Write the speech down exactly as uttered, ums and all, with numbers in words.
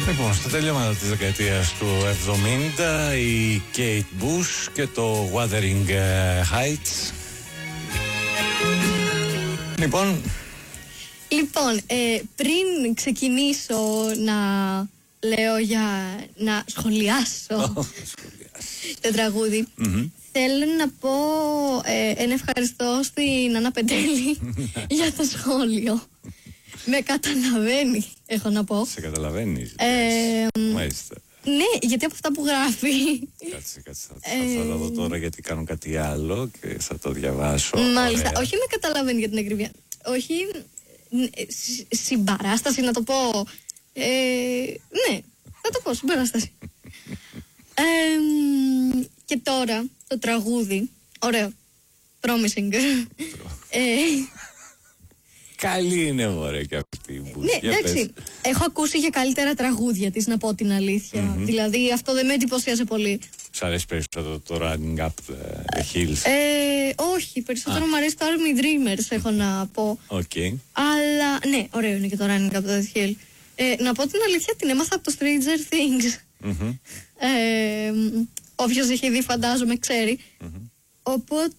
Λοιπόν, στο τελειώμα της δεκαετίας του εβδομήντα η Kate Bush και το Wuthering Heights. Λοιπόν, λοιπόν ε, πριν ξεκινήσω να λέω για να σχολιάσω το τραγούδι, mm-hmm. θέλω να πω ε, ένα ευχαριστώ στην Άννα Πεντέλη για το σχόλιο. Με καταλαβαίνει, έχω να πω. Σε καταλαβαίνει. Ε, Μάλιστα. Ναι, γιατί από αυτά που γράφει. Κάτσε, κάτσε. Θα, ε, θα τα δω τώρα γιατί κάνω κάτι άλλο και θα το διαβάσω. Μάλιστα. Ωραία. Όχι με καταλαβαίνει για την ακρίβεια. Όχι συμπαράσταση, να το πω. Ε, ναι, θα το πω, συμπαράσταση. ε, και τώρα το τραγούδι. Ωραίο. Promising. ε, Καλή είναι ωραία και αυτή η Bush. Ναι, εντάξει. Έχω ακούσει για καλύτερα τραγούδια της, να πω την αλήθεια. Mm-hmm. Δηλαδή αυτό δεν με εντυπωσίασε πολύ. Σ' αρέσει περισσότερο το Running Up the Hills? Ε, όχι, περισσότερο μου αρέσει το Army Dreamers, έχω να πω. Okay. Αλλά ναι, ωραίο είναι και το Running Up the Hill. Ε, να πω την αλήθεια, την έμαθα από το Stranger Things. Mm-hmm. ε, όποιος έχει δει, φαντάζομαι, ξέρει. Mm-hmm. Οπότε